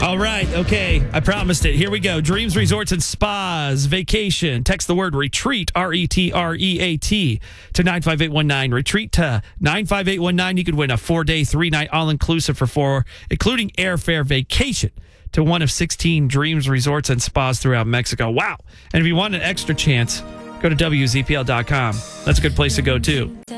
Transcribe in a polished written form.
All right. Okay. I promised it. Here we go. Dreams Resorts and Spas Vacation. Text the word retreat, RETREAT, to 95819. Retreat to 95819. You could win a 4-day, 3-night all-inclusive for 4, including airfare vacation to one of 16 Dreams Resorts and Spas throughout Mexico. Wow. And if you want an extra chance, go to WZPL.com. That's a good place to go, too.